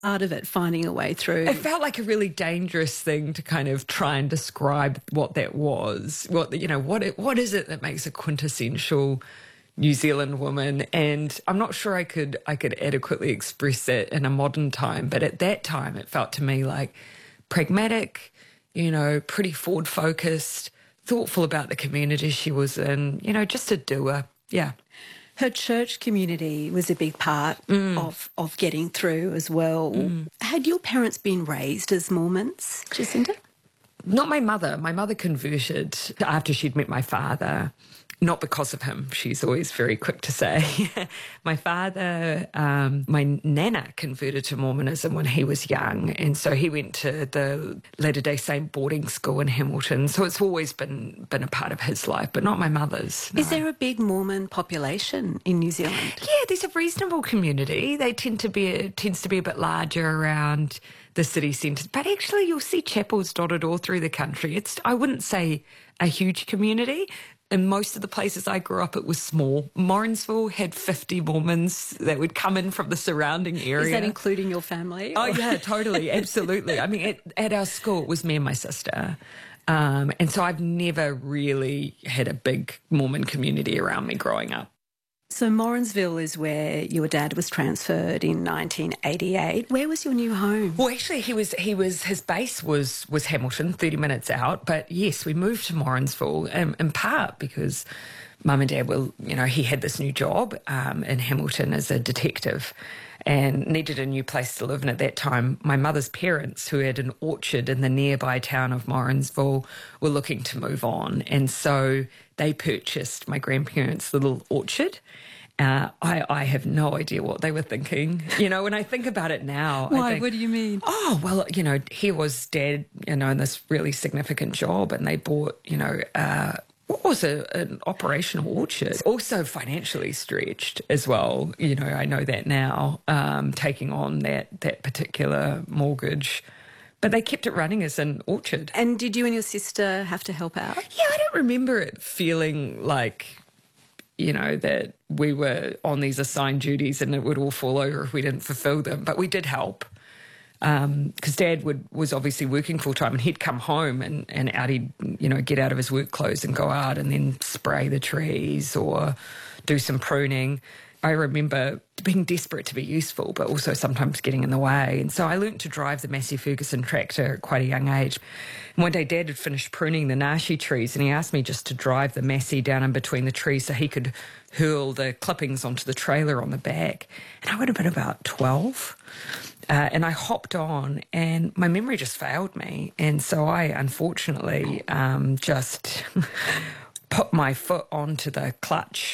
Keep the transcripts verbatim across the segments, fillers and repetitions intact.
part of it, finding a way through. It felt like a really dangerous thing to kind of try and describe what that was. What, you know, what it, what is it that makes a quintessential New Zealand woman? And I'm not sure I could I could adequately express it in a modern time, but at that time it felt to me like pragmatic, you know, pretty forward focused, thoughtful about the community she was in, you know, just a doer. Yeah. Her church community was a big part mm. of, of getting through as well. Mm. Had your parents been raised as Mormons, Jacinda? Not my mother. My mother converted after she'd met my father. Not because of him, she's always very quick to say. My father, um, my nana converted to Mormonism when he was young, and so he went to the Latter-day Saint boarding school in Hamilton. So it's always been been a part of his life, but not my mother's. No. Is there a big Mormon population in New Zealand? Yeah, there's a reasonable community. They tend to be it tends to be a bit larger around the city centres, but actually you'll see chapels dotted all through the country. It's I wouldn't say a huge community. In most of the places I grew up, it was small. Morrinsville had fifty Mormons that would come in from the surrounding area. Is that including your family? Oh, yeah, totally, absolutely. I mean, at, at our school, it was me and my sister. Um, and so I've never really had a big Mormon community around me growing up. So Morrinsville is where your dad was transferred in nineteen eighty-eight. Where was your new home? Well, actually, he was he was his base was was Hamilton, thirty minutes out. But yes, we moved to Morrinsville in, in part because Mum and Dad were, you know, he had this new job um, in Hamilton as a detective and needed a new place to live. And at that time, my mother's parents, who had an orchard in the nearby town of Morrinsville, were looking to move on. And so they purchased my grandparents' little orchard. Uh, I, I have no idea what they were thinking. You know, when I think about it now. Why? I think, what do you mean? Oh, well, you know, here was Dad, you know, in this really significant job, and they bought, you know, uh, what was a, an operational orchard. Also financially stretched as well. You know, I know that now, um, taking on that, that particular mortgage. But they kept it running as an orchard. And did you and your sister have to help out? Yeah, I don't remember it feeling like, you know, that we were on these assigned duties and it would all fall over if we didn't fulfil them. But we did help. Because um, Dad would, was obviously working full-time, and he'd come home and, and out he'd, you know, get out of his work clothes and go out and then spray the trees or do some pruning. I remember being desperate to be useful, but also sometimes getting in the way. And so I learnt to drive the Massey Ferguson tractor at quite a young age. And one day Dad had finished pruning the nashi trees, and he asked me just to drive the Massey down in between the trees so he could hurl the clippings onto the trailer on the back. And I would have been about twelve. Uh, and I hopped on, and my memory just failed me. And so I, unfortunately, um, just put my foot onto the clutch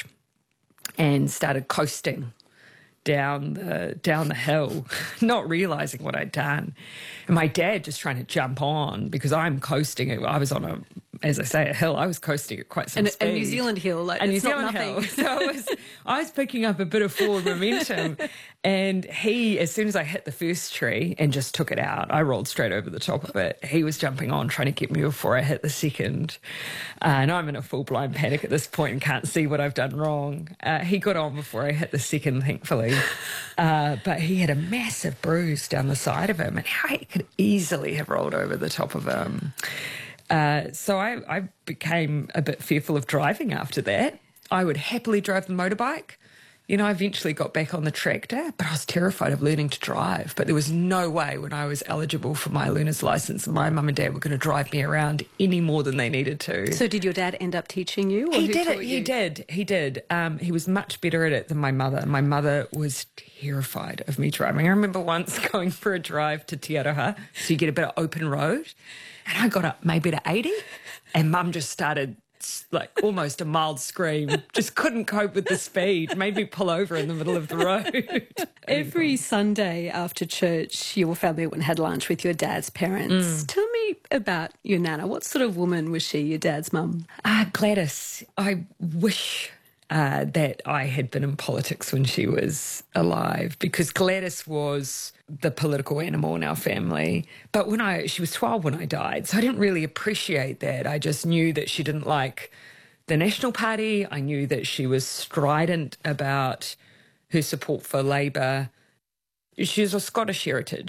and started coasting down the down the hill, not realising what I'd done. And my dad just trying to jump on because I'm coasting. I was on a, as I say, a hill. I was coasting at quite some and, speed. A New Zealand hill, like a New it's Zealand not nothing. hill. So I was, I was picking up a bit of forward momentum. And he, as soon as I hit the first tree and just took it out, I rolled straight over the top of it. He was jumping on, trying to get me before I hit the second. Uh, and I'm in a full blind panic at this point and can't see what I've done wrong. Uh, he got on before I hit the second, thankfully. Uh, but he had a massive bruise down the side of him, and I could easily have rolled over the top of him. Uh, so I, I became a bit fearful of driving after that. I would happily drive the motorbike. You know, I eventually got back on the tractor, but I was terrified of learning to drive. But there was no way when I was eligible for my learner's licence, my mum and dad were going to drive me around any more than they needed to. So did your dad end up teaching you? Or he who did taught it. you? He did. He did. Um, he was much better at it than my mother. My mother was terrified of me driving. I remember once going for a drive to Te Aroha, so you get a bit of open road, and I got up maybe to eighty, and Mum just started like almost a mild scream, just couldn't cope with the speed, made me pull over in the middle of the road. Every Sunday after church, your family went and had lunch with your dad's parents. Mm. Tell me about your nana. What sort of woman was she, your dad's mum? Uh, Gladys. I wish uh, that I had been in politics when she was alive, because Gladys was the political animal in our family. But when I, she was twelve when I died, so I didn't really appreciate that. I just knew that she didn't like the National Party. I knew that she was strident about her support for Labour. she's of Scottish heritage.